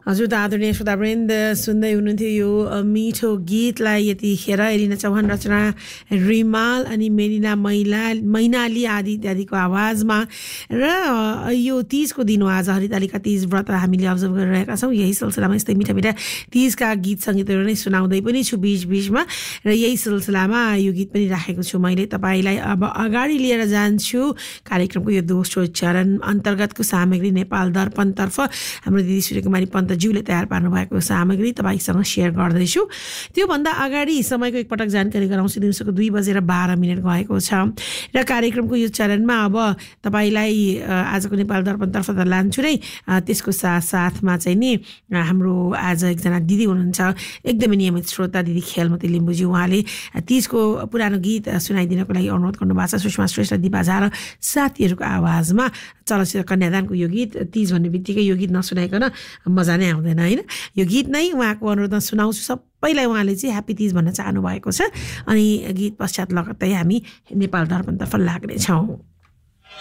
हजुर त आदरणीय श्रोतावृन्द सुन्दै हुनुहुन्थ्यो यो मिठो गीतलाई यतिखेर एलिना चौहान रचना रिमाल अनि मेलिना मैनाली आदि इत्यादिको आवाजमा र यो तीजको दिन हो आज हरितालिका तीज व्रत हामीले अब्जर्भ गरिरहेका छौँ यही सिलसिलामा यस्तै मिठा मिठा तीजका गीत सङ्गीतहरू नै सुनाउँदै पनि छु बीचमा र यही सिलसिलामा यो गीत पनि राखेको छु मैले तपाईँलाई अब अगाडि लिएर जान्छु कार्यक्रमको यो दोस्रो चरण अन्तर्गतको सामग्री नेपाल दर्पणतर्फ हाम्रो दिदी सूर्यकुमारी पन्तज्यूले तयार पार्नु भएको सामग्री तपाईँसँग सेयर गर्दैछु त्योभन्दा अगाडि समयको एकपटक जानकारी गराउँछु दिउँसोको 2:12 गएको छ र कार्यक्रमको यो चरणमा अब तपाईँलाई आजको नेपाल दर्पणतर्फ त लान्छु नै त्यसको साथमा चाहिँ नि हाम्रो आज एकजना दिदी हुनुहुन्छ एकदमै नियमित श्रोता दिदी खेलमती लिम्बुजी उहाँले तीजको पुरानो गीत सुनाइदिनको लागि अनुरोध गर्नुभएको छ सुषमा श्रेष्ठ दिपा झा र साथीहरूको आवाजमा चलचित्र कन्यादानको यो गीत तीज भन्ने बित्तिकै यो गीत नसुनाइकन मजा नै आउँदैन होइन यो गीत नै उहाँको अनुरोधमा सुनाउँछु सबैलाई उहाँले चाहिँ ह्याप्पी तीज भन्न चाहनु भएको छ अनि गीत पश्चात लगत्तै हामी नेपाल दर्पणतर्फ लाग्नेछौँ